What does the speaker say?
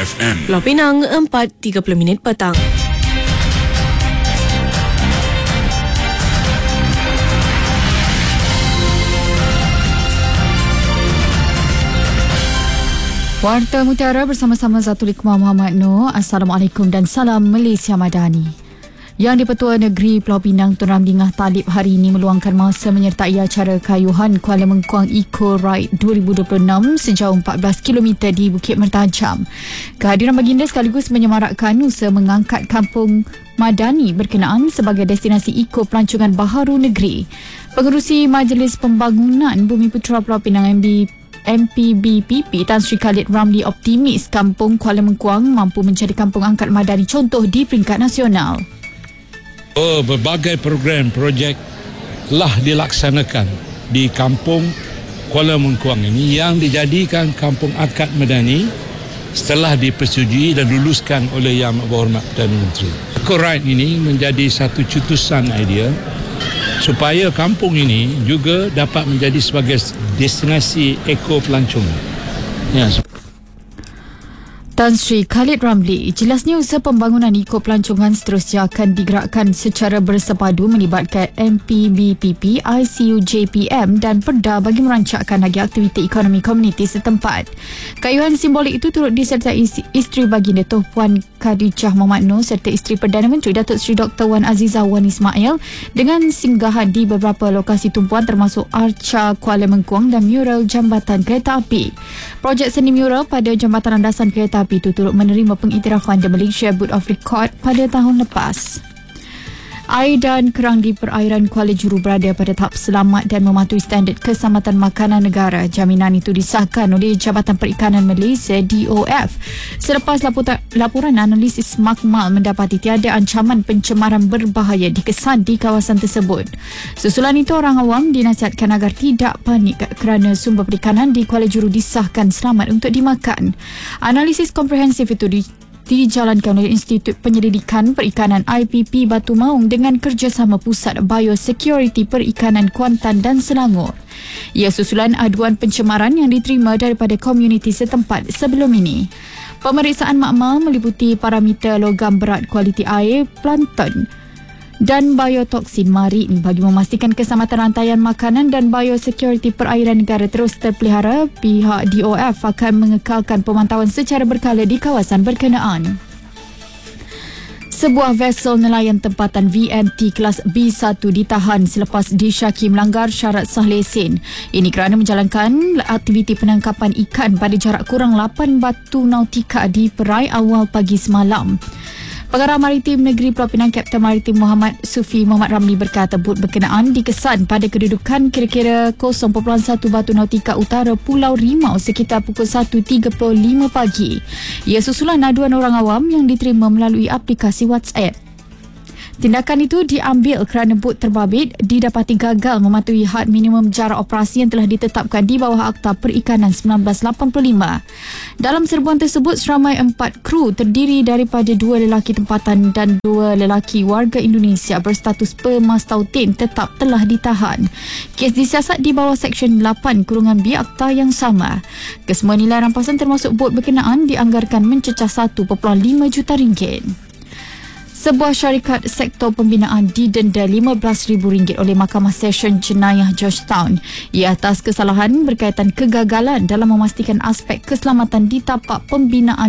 FM. Pulau Pinang, 4.30 petang. Warta Mutiara bersama-sama Zatul Iqmah Muhammad Noor. Assalamualaikum dan salam Malaysia Madani. Yang di-Pertua Negeri Pulau Pinang Tun Ramli Ngah Talib hari ini meluangkan masa menyertai acara kayuhan Kuala Mengkuang Eco Ride 2026 sejauh 14 km di Bukit Mertajam. Kehadiran baginda sekaligus menyemarakkan usaha mengangkat kampung Madani berkenaan sebagai destinasi eco pelancongan baharu negeri. Pengerusi Majlis Pembangunan Bumi Putera Pulau Pinang MPBPP Tan Sri Khalid Ramli optimis kampung Kuala Mengkuang mampu menjadi kampung angkat madani contoh di peringkat nasional. Berbagai projek telah dilaksanakan di kampung Kuala Mengkuang ini yang dijadikan kampung angkat madani setelah dipersetujui dan luluskan oleh Yang Berhormat Perdana Menteri. Eco Ride ini menjadi satu cetusan idea supaya kampung ini juga dapat menjadi sebagai destinasi eko pelancongan. Ya. Tan Sri Khalid Ramli, jelasnya usaha pembangunan eko pelancongan seterusnya akan digerakkan secara bersepadu melibatkan MPBPP, ICU JPM dan Perda bagi merancangkan lagi aktiviti ekonomi komuniti setempat. Kayuhan simbolik itu turut disertai isteri baginda Tuan Puan Khadijah Muhammad Noor serta isteri Perdana Menteri Datuk Seri Dr. Wan Azizah Wan Ismail dengan singgahan di beberapa lokasi tumpuan termasuk Arca Kuala Mengkuang dan mural jambatan kereta api. Projek seni mural pada jambatan landasan kereta api itu turut menerima pengiktirafan The Malaysia Book of Record pada tahun lepas. Air dan kerang di perairan Kuala Juru berada pada tahap selamat dan mematuhi standard keselamatan makanan negara. Jaminan itu disahkan oleh Jabatan Perikanan Malaysia DOF selepas laporan analisis makmal mendapati tiada ancaman pencemaran berbahaya dikesan di kawasan tersebut. Susulan itu, orang awam dinasihatkan agar tidak panik kerana sumber perikanan di Kuala Juru disahkan selamat untuk dimakan. Analisis komprehensif itu dijalankan oleh Institut Penyelidikan Perikanan IPP Batu Maung dengan kerjasama Pusat Biosecurity Perikanan Kuantan dan Selangor. Ia susulan aduan pencemaran yang diterima daripada komuniti setempat sebelum ini. Pemeriksaan makmal meliputi parameter logam berat, kualiti air, plankton dan biotoksin marin bagi memastikan keselamatan rantaian makanan dan biosecurity perairan negara terus terpelihara. Pihak DOF akan mengekalkan pemantauan secara berkala di kawasan berkenaan. Sebuah vessel nelayan tempatan VNT kelas B1 ditahan selepas disyaki melanggar syarat sah lesen. Ini kerana menjalankan aktiviti penangkapan ikan pada jarak kurang 8 batu nautika di perai awal pagi semalam. Pengarah Maritim Negeri Pulau Pinang Kapten Maritim Muhammad Sufi Muhammad Ramli berkata bot berkenaan dikesan pada kedudukan kira-kira 0.1 batu nautika utara Pulau Rimau sekitar pukul 1.35 pagi. Ia susulan aduan orang awam yang diterima melalui aplikasi WhatsApp. Tindakan itu diambil kerana bot terbabit didapati gagal mematuhi had minimum jarak operasi yang telah ditetapkan di bawah Akta Perikanan 1985. Dalam serbuan tersebut, seramai 4 kru terdiri daripada 2 lelaki tempatan dan 2 lelaki warga Indonesia berstatus pemastautin tetap telah ditahan. Kes disiasat di bawah Seksyen 8(B) Akta yang sama. Kesemua nilai rampasan termasuk bot berkenaan dianggarkan mencecah RM1.5 juta. Sebuah syarikat sektor pembinaan didenda RM15,000 oleh Mahkamah Session Jenayah Georgetown. Ia atas kesalahan berkaitan kegagalan dalam memastikan aspek keselamatan di tapak pembinaan